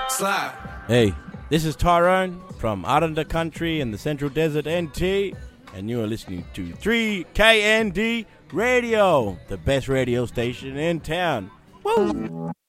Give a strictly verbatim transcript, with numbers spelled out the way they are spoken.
Slide. Hey, this is Tyrone from out in the country in the Central Desert N T, and you are listening to three K N D Radio, the best radio station in town. Woo!